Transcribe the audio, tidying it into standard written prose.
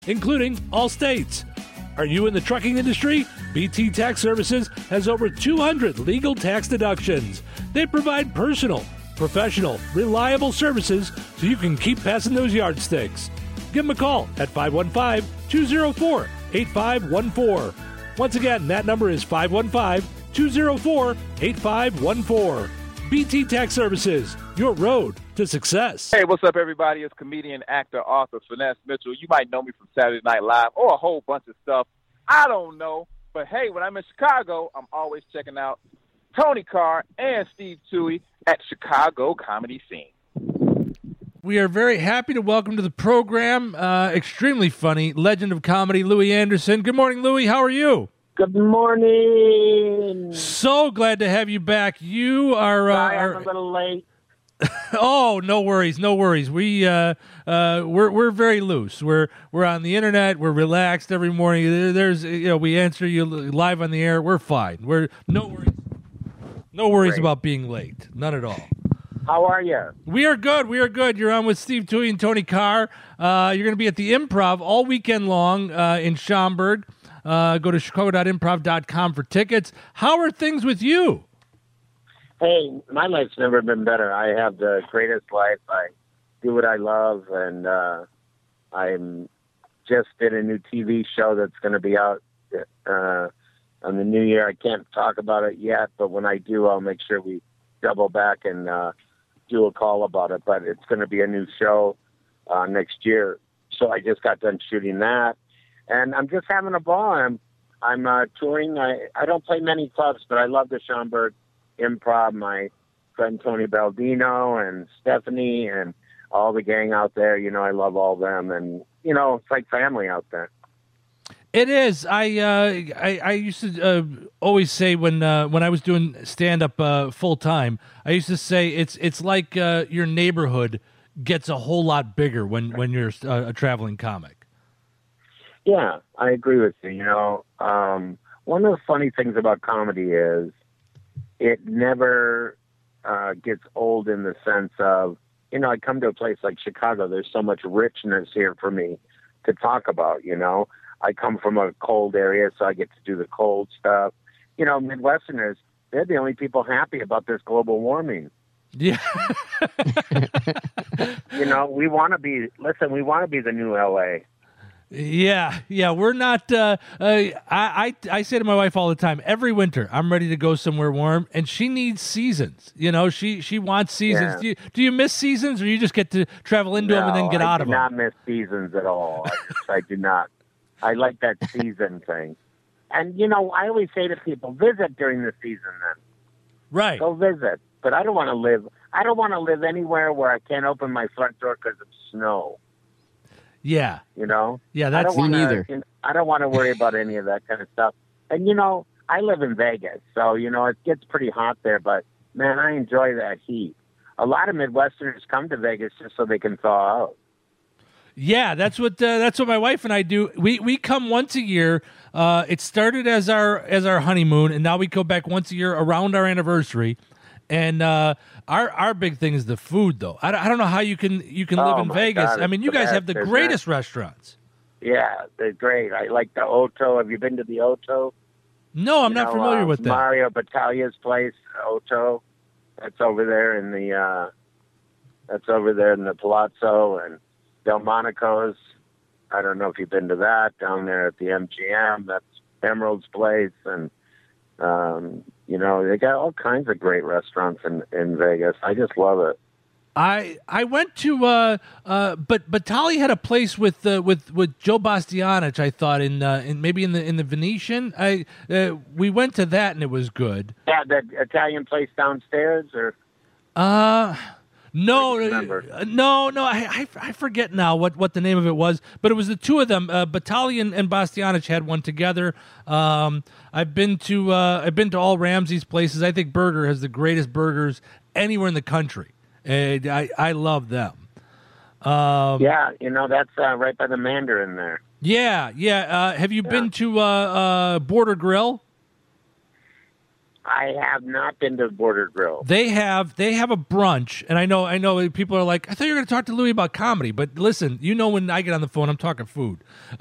including all states. Are you in the trucking industry? BT Tax Services has over 200 legal tax deductions. They provide personal, professional, reliable services so you can keep passing those yardsticks. Give them a call at 515-204-8514. Once again, that number is 515-204-8514. BT Tax Services, your road to success. Hey, what's up, everybody? It's comedian, actor, author, Finesse Mitchell. You might know me from Saturday Night Live or a whole bunch of stuff. I don't know. But, hey, when I'm in Chicago, I'm always checking out Tony Carr and Steve Toohey at Chicago Comedy Scene. We are very happy to welcome to the program, extremely funny, legend of comedy, Louie Anderson. Good morning, Louie. How are you? Good morning. So glad to have you back. You are... Sorry, I'm a little late. Oh, no worries, no worries. We're very loose. We're on the internet. We're relaxed every morning. There's we answer you live on the air. We're fine. We're no worries about being late. None at all. How are you? We are good. We are good. You're on with Steve Toohey and Tony Carr. You're going to be at the Improv all weekend long in Schaumburg. Go to chicago.improv.com for tickets. How are things with you? Hey, my life's never been better. I have the greatest life. I do what I love, and I'm just in a new TV show that's going to be out on the new year. I can't talk about it yet, but when I do, I'll make sure we double back and do a call about it. But it's going to be a new show next year. So I just got done shooting that, and I'm just having a ball. I'm touring. I don't play many clubs, but I love the Schaumburg Improv. My friend Tony Baldino and Stephanie and all the gang out there, I love all them, and it's like family out there. It is. I used to always say when I was doing stand up full time, I used to say it's like your neighborhood gets a whole lot bigger when you're a traveling comic. Yeah, I agree with you. One of the funny things about comedy is it never gets old in the sense of, I come to a place like Chicago, there's so much richness here for me to talk about, I come from a cold area, so I get to do the cold stuff. Midwesterners, they're the only people happy about this global warming. Yeah. We want to be the new LA. Yeah, we're not. I say to my wife all the time, every winter, I'm ready to go somewhere warm, and she needs seasons. She wants seasons. Yeah. Do you miss seasons, or you just get to travel into them and then get out of them? I do not miss seasons at all. I do not. I like that season thing. And, I always say to people, visit during the season then. Right. Go visit. But I don't want to live anywhere where I can't open my front door because of snow. Yeah. Yeah, that's me neither. I don't want to worry about any of that kind of stuff. And, I live in Vegas, so, it gets pretty hot there, but, man, I enjoy that heat. A lot of Midwesterners come to Vegas just so they can thaw out. Yeah, that's what my wife and I do. We come once a year. It started as our honeymoon, and now we go back once a year around our anniversary. And our big thing is the food, though. I don't know how you can live in Vegas. God, I mean, you guys have the greatest restaurants. Yeah, they're great. I like the Otto. Have you been to the Otto? No, I'm not familiar with that. Mario Battaglia's place, Otto. That's over there in the Palazzo, and Delmonico's. I don't know if you've been to that down there at the MGM. That's Emerald's place, and they got all kinds of great restaurants in Vegas. I just love it. I went to but Battaglia had a place with Joe Bastianich, I thought in maybe in the Venetian. We went to that and it was good. Yeah, that Italian place downstairs, or no, I forget now what the name of it was, but it was the two of them. Battaglia and Bastianich had one together. I've been to all Ramsey's places. I think Burger has the greatest burgers anywhere in the country. And I love them. That's right by the Mandarin there. Yeah. Have you been to Border Grill? I have not been to Border Grill. They have a brunch, and I know people are like, I thought you were going to talk to Louis about comedy, but listen, when I get on the phone, I'm talking food.